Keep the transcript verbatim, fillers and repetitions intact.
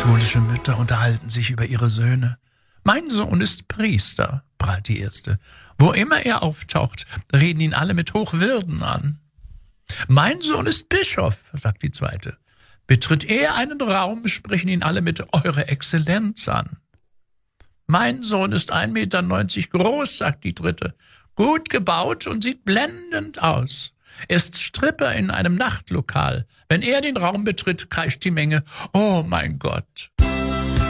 Katholische Mütter unterhalten sich über ihre Söhne. Mein Sohn ist Priester, prahlt die erste. Wo immer er auftaucht, reden ihn alle mit Hochwürden an. Mein Sohn ist Bischof, sagt die zweite. Betritt er einen Raum, sprechen ihn alle mit Eure Exzellenz an. Mein Sohn ist ein Meter neunzig groß, sagt die dritte. Gut gebaut und sieht blendend aus. Er ist Stripper in einem Nachtlokal. Wenn er den Raum betritt, kreischt die Menge, oh mein Gott.